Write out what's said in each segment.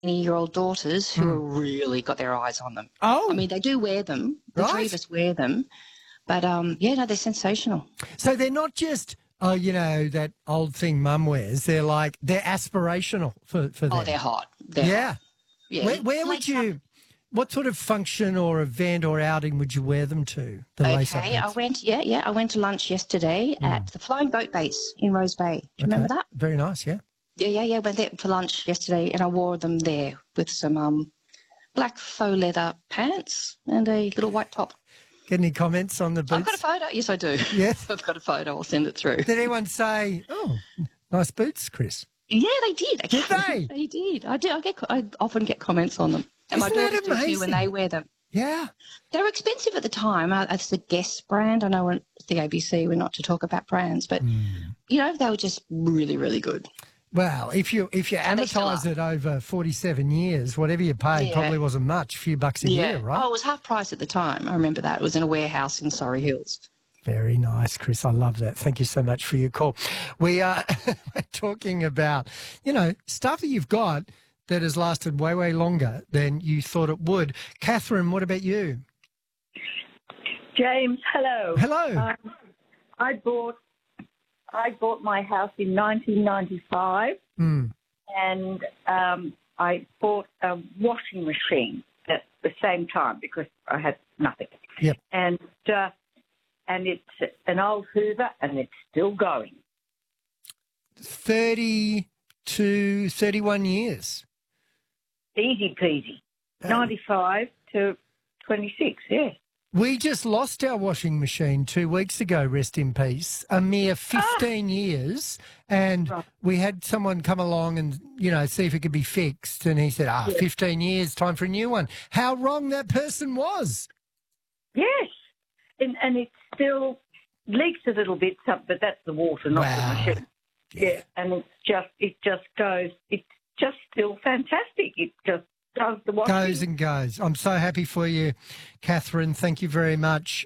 20-year-old daughters who have really got their eyes on them. Oh. I mean, they do wear them. The three of us wear them. But, they're sensational. So they're not just, that old thing Mum wears. They're aspirational for them. Oh, they're hot. They're hot. Yeah. Where would you, what sort of function or event or outing would you wear them to, the lace-up I hats? I went to lunch yesterday at the Flying Boat Base in Rose Bay. Do you remember that? Very nice, yeah. Yeah. Went there for lunch yesterday and I wore them there with some black faux leather pants and a little white top. Get any comments on the boots? I've got a photo. Yes, I do. Yes? I've got a photo. I'll send it through. Did anyone say, oh, nice boots, Chris? Yeah, they did. Did they? They did. I often get comments on them. And Isn't my that daughters do amazing? too when they wear them. Yeah. They were expensive at the time. It's the Guess brand. I know at the ABC we're not to talk about brands, but, they were just really, really good. Well, if you amortise it over 47 years, whatever you paid probably wasn't much, a few bucks a year, right? Oh, it was half price at the time. I remember that. It was in a warehouse in Surrey Hills. Very nice, Chris. I love that. Thank you so much for your call. We are talking about, stuff that you've got that has lasted way, way longer than you thought it would. Catherine, what about you? James, hello. Hello. I bought my house in 1995, and I bought a washing machine at the same time because I had nothing. Yep. And it's an old Hoover, and it's still going. 30 to 31 years. Easy peasy. 95 to 26, yeah. We just lost our washing machine 2 weeks ago, rest in peace, a mere 15 years, and we had someone come along and, see if it could be fixed, and he said, 15 years, time for a new one. How wrong that person was. Yes, and it still leaks a little bit, but that's the water, not the machine. Yeah, and it's just still fantastic. It just does the washing. Goes and goes. I'm so happy for you, Catherine. Thank you very much.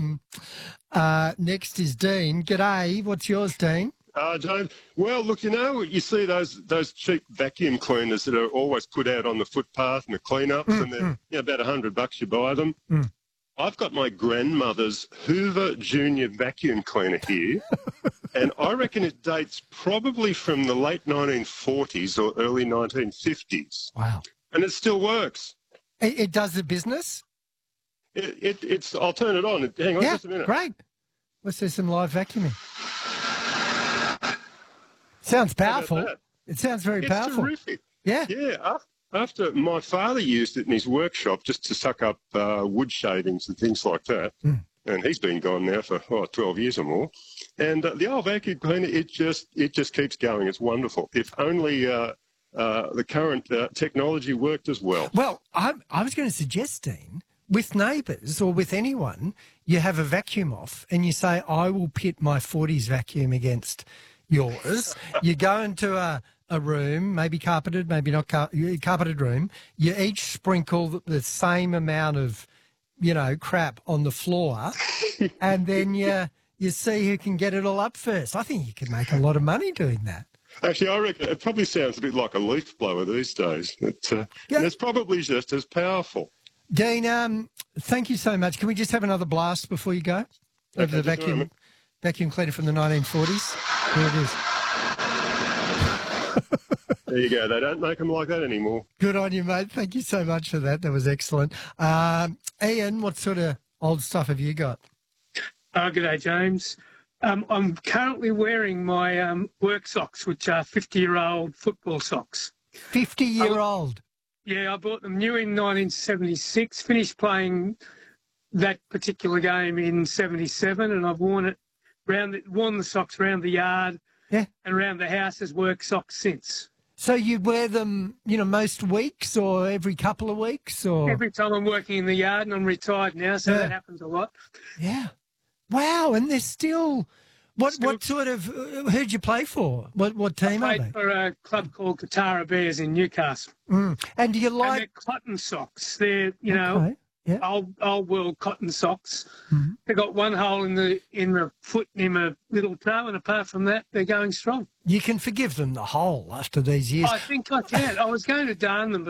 Next is Dean. G'day. What's yours, Dean? James. Well, look, you see those cheap vacuum cleaners that are always put out on the footpath and the clean-ups, and they're about $100 you buy them. I've got my grandmother's Hoover Junior vacuum cleaner here, and I reckon it dates probably from the late 1940s or early 1950s. Wow. And it still works. It does the business? It's. I'll turn it on. Hang on just a minute. Great. Let's do some live vacuuming. Sounds powerful. It sounds very powerful. It's terrific. Yeah. Yeah. After my father used it in his workshop just to suck up wood shavings and things like that, and he's been gone now for 12 years or more. And the old vacuum cleaner, it just keeps going. It's wonderful. If only the current technology worked as well. Well, I was going to suggest, Dean, with neighbours or with anyone, you have a vacuum off and you say, I will pit my 40s vacuum against yours. You go into a room, maybe carpeted, maybe not carpeted room. You each sprinkle the same amount of, crap on the floor, and then you see who can get it all up first. I think you can make a lot of money doing that. Actually, I reckon it probably sounds a bit like a leaf blower these days. And it's probably just as powerful. Dean, thank you so much. Can we just have another blast before you go? Over the vacuum cleaner from the 1940s. Here it is. There you go. They don't make them like that anymore. Good on you, mate. Thank you so much for that. That was excellent. Ian, what sort of old stuff have you got? G'day, James. I'm currently wearing my work socks, which are 50-year-old football socks. 50-year-old? Yeah, I bought them new in 1976, finished playing that particular game in 77, and I've worn the socks around the yard and around the house as work socks since. So you wear them, most weeks or every couple of weeks? Or every time I'm working in the yard, and I'm retired now, so that happens a lot. Yeah. Wow, and they're still... What sort of... who'd you play for? What team are they? I played for a club called Katara Bears in Newcastle. And do you like... And they're cotton socks. They're, Okay. old world cotton socks. Mm-hmm. They got one hole in the foot in my little toe, and apart from that, they're going strong. You can forgive them the hole after these years. I think I can. I was going to darn them,